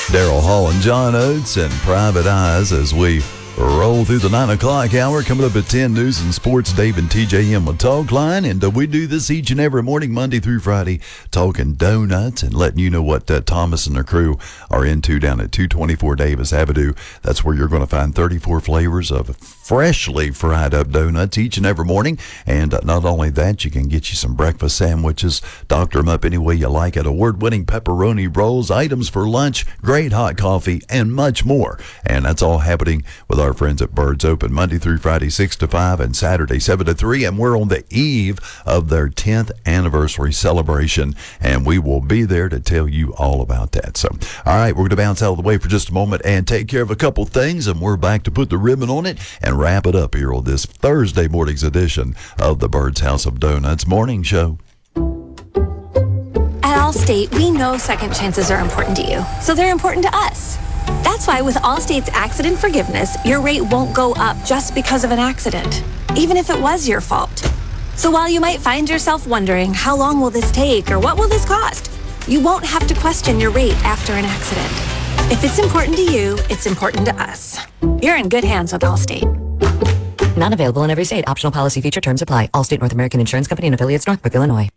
Daryl Hall and John Oates and Private Eyes as we roll through the 9 o'clock hour. Coming up at 10, News and Sports, Dave and TJM with Talk Line. And we do this each and every morning, Monday through Friday, talking donuts and letting you know what Thomas and their crew are into down at 224 Davis Avenue. That's where you're going to find 34 flavors of freshly fried up donuts each and every morning. And not only that, you can get you some breakfast sandwiches, doctor them up any way you like it, award-winning pepperoni rolls, items for lunch, great hot coffee, and much more. And that's all happening with our friends at Birds Open, Monday through Friday, 6 to 5, and Saturday, 7 to 3. And we're on the eve of their 10th anniversary celebration, and we will be there to tell you all about that. So, all right, we're going to bounce out of the way for just a moment and take care of a couple things, and we're back to put the ribbon on it and wrap it up here on this Thursday morning's edition of the Bird's House of Donuts Morning Show. At Allstate, we know second chances are important to you, so they're important to us. That's why with Allstate's accident forgiveness, your rate won't go up just because of an accident, even if it was your fault. So while you might find yourself wondering, how long will this take or what will this cost? You won't have to question your rate after an accident. If it's important to you, it's important to us. You're in good hands with Allstate. Not available in every state. Optional policy feature terms apply. Allstate North American Insurance Company and affiliates, Northbrook, Illinois.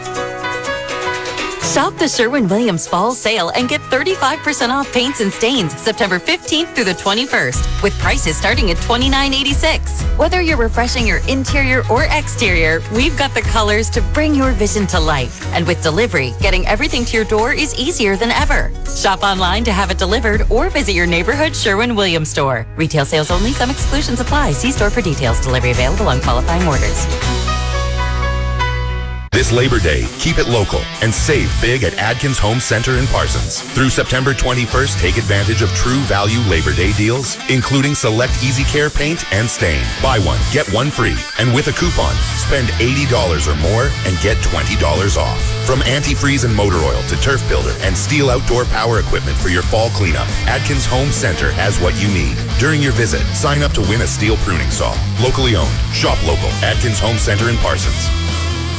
Shop the Sherwin-Williams Fall Sale and get 35% off paints and stains September 15th through the 21st with prices starting at $29.86. Whether you're refreshing your interior or exterior, we've got the colors to bring your vision to life. And with delivery, getting everything to your door is easier than ever. Shop online to have it delivered or visit your neighborhood Sherwin-Williams store. Retail sales only. Some exclusions apply. See store for details. Delivery available on qualifying orders. This Labor Day, keep it local and save big at Adkins Home Center in Parsons. Through September 21st, take advantage of true value Labor Day deals, including select Easy Care paint and stain. Buy one, get one free. And with a coupon, spend $80 or more and get $20 off. From antifreeze and motor oil to turf builder and steel outdoor power equipment for your fall cleanup, Adkins Home Center has what you need. During your visit, sign up to win a steel pruning saw. Locally owned. Shop local. Adkins Home Center in Parsons.